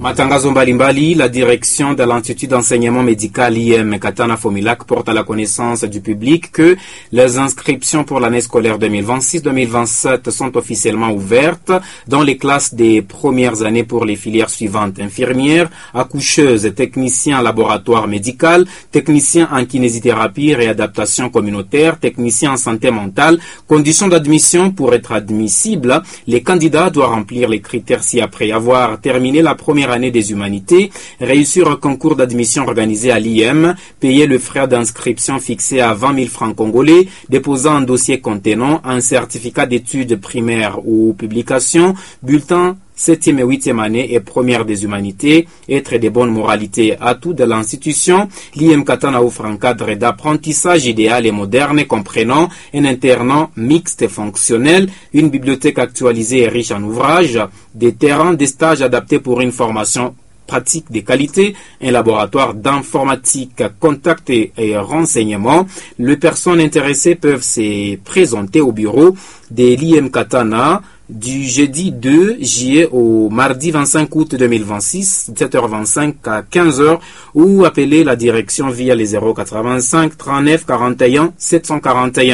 Matangazo mbalimbali, la direction de l'Institut d'enseignement médical IM Katana Fomilac porte à la connaissance du public que les inscriptions pour l'année scolaire 2026-2027 sont officiellement ouvertes dans les classes des premières années pour les filières suivantes: infirmières, accoucheuses, techniciens en laboratoire médical, techniciens en kinésithérapie, réadaptation communautaire, techniciens en santé mentale. Conditions d'admission: pour être admissible, les candidats doivent remplir les critères ci-après: avoir terminé la première année des humanités, réussir un concours d'admission organisé à l'IM, payer le frais d'inscription fixé à 20 000 francs congolais, déposer un dossier contenant un certificat d'études primaires ou publication, bulletin 7e et 8e année et première des humanités, être de bonne moralité. Atout de l'institution, l'IM Katana offre un cadre d'apprentissage idéal et moderne comprenant un internat mixte et fonctionnel, une bibliothèque actualisée et riche en ouvrages, des terrains de stage adaptés pour une formation pratique de qualité, un laboratoire d'informatique, contact et renseignement. Les personnes intéressées peuvent se présenter au bureau de l'IM Katana du jeudi 2 juillet au mardi 25 août 2026, 7h25 à 15h, ou appeler la direction via les 085 39 41 741.